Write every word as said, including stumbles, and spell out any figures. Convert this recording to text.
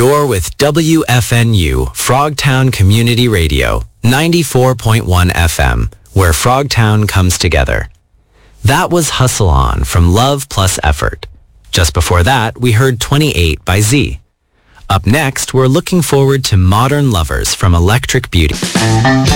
You're with W F N U, Frogtown Community Radio, ninety-four point one F M, where Frogtown comes together. That was Hustle On from Love Plus Effort. Just before that, we heard twenty-eight by Z. Up next, we're looking forward to Modern Lovers from Electric Beauty.